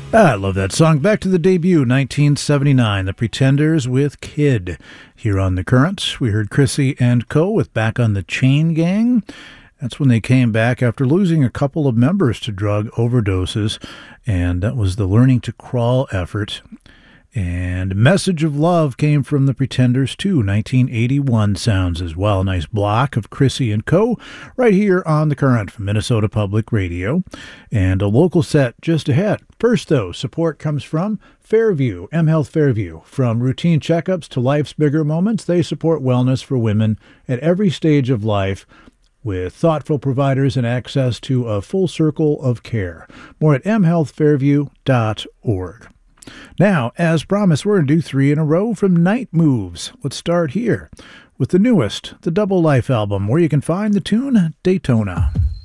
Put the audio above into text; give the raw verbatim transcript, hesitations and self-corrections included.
I love that song. Back to the debut, nineteen seventy-nine, The Pretenders with Kid. Here on The Current, we heard Chrissy and Co. with Back on the Chain Gang. That's when they came back after losing a couple of members to drug overdoses, and that was the Learning to Crawl effort. And Message of Love came from The Pretenders, too. nineteen eighty-one sounds as well. Nice block of Chrissy and Co. right here on The Current from Minnesota Public Radio. And a local set just ahead. First, though, support comes from Fairview, mHealth Fairview. From routine checkups to life's bigger moments, they support wellness for women at every stage of life with thoughtful providers and access to a full circle of care. More at m health fairview dot org. Now, as promised, we're going to do three in a row from Night Moves. Let's start here with the newest, the Double Life album, where you can find the tune Daytona.